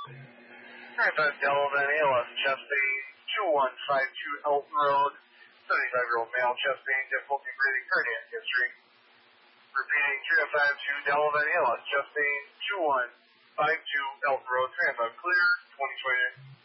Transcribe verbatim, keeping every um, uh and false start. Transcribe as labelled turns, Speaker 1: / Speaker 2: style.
Speaker 1: thirty-five Delavan A L S, chest pain, two one five two Elton Road, seventy-five-year-old male, chest pain, difficulty breathing, cardiac history. Repeating, three oh five two Delavan A L S, chest pain, two one five two Elton Road, three oh five clear, twenty twenty.